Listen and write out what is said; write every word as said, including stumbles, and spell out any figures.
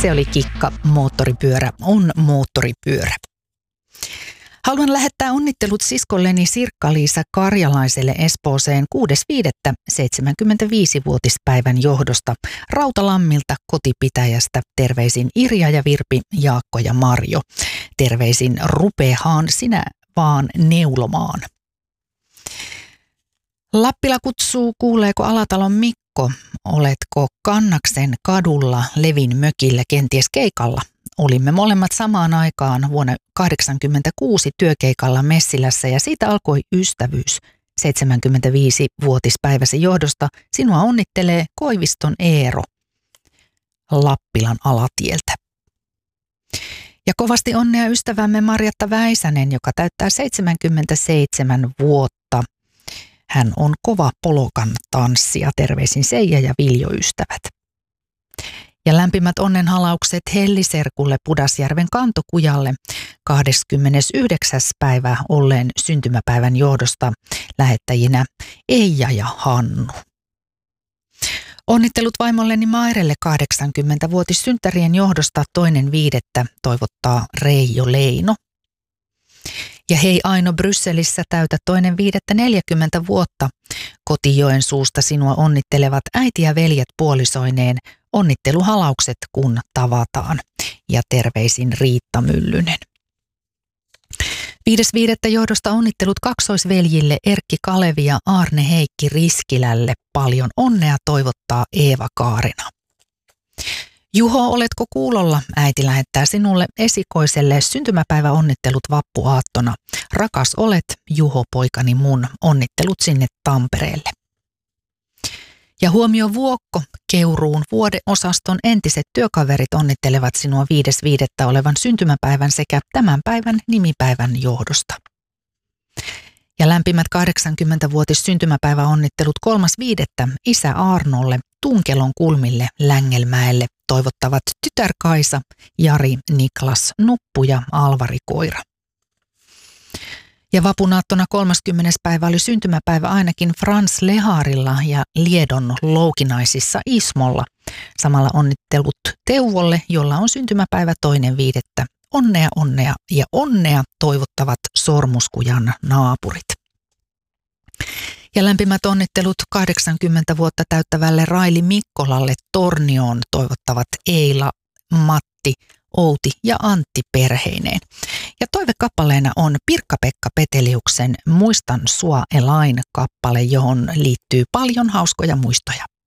Se oli Kikka, moottoripyörä on moottoripyörä. Haluan lähettää onnittelut siskolleni Sirkka-Liisa Karjalaiselle Espooseen kuudes viidettä seitsemänkymmentäviisivuotispäivän johdosta Rautalammilta kotipitäjästä. Terveisin Irja ja Virpi, Jaakko ja Marjo. Terveisin rupeahan sinä vaan neulomaan. Lappila kutsuu, kuuleeko Alatalon Mikko? Oletko Kannaksen kadulla Levin mökillä kenties keikalla? Olimme molemmat samaan aikaan vuonna tuhatyhdeksänsataakahdeksankymmentäkuusi työkeikalla Messilässä ja siitä alkoi ystävyys. seitsemänkymmentäviisivuotispäiväsi johdosta sinua onnittelee Koiviston Eero Lappilan Alatieltä. Ja kovasti onnea ystävämme Marjatta Väisänen, joka täyttää seitsemänkymmentäseitsemän vuotta. Hän on kova polokan tanssija. Terveisin Seija ja Viljo ystävät. Ja lämpimät onnenhalaukset Helliserkulle Pudasjärven Kantokujalle kahdeskymmenesyhdeksäs päivä olleen syntymäpäivän johdosta lähettäjinä Eija ja Hannu. Onnittelut vaimolleni Mairelle kahdeksankymmentävuotissynttärien johdosta toinen viidettä toivottaa Reijo Leino. Ja hei Aino Brysselissä täytä toinen viidettä neljäkymmentä vuotta. Kotijoen suusta sinua onnittelevat äiti ja veljet puolisoineen. Onnitteluhalaukset kun tavataan. Ja terveisin Riitta Myllynen. Viides viidettä johdosta onnittelut kaksoisveljille Erkki Kalevi ja Aarne Heikki Riskilälle. Paljon onnea toivottaa Eeva Kaarina. Juho, oletko kuulolla? Äiti lähettää sinulle esikoiselle syntymäpäiväonnittelut vappuaattona. Rakas olet, Juho poikani mun. Onnittelut sinne Tampereelle. Ja huomio Vuokko, Keuruun vuodeosaston entiset työkaverit onnittelevat sinua viides viidettä olevan syntymäpäivän sekä tämän päivän nimipäivän johdosta. Ja lämpimät kahdeksankymmentävuotis syntymäpäiväonnittelut kolmas viidettä isä Arnolle Tunkelon kulmille Längelmäelle toivottavat tytär Kaisa, Jari, Niklas, Nuppu ja Alvari Koira. Ja vapunaattona kolmaskymmenes päivä oli syntymäpäivä ainakin Frans Leharilla ja Liedon Loukinaisissa Ismolla. Samalla onnittelut Teuvolle, jolla on syntymäpäivä toinen viidettä. Onnea, onnea ja onnea toivottavat Sormuskujan naapurit. Ja lämpimät onnittelut kahdeksankymmentä vuotta täyttävälle Raili Mikkolalle Tornioon toivottavat Eila, Matti, Outi ja Antti perheineen. Ja toivekappaleena on Pirkka-Pekka Peteliuksen Muistan sua Elain kappale, johon liittyy paljon hauskoja muistoja.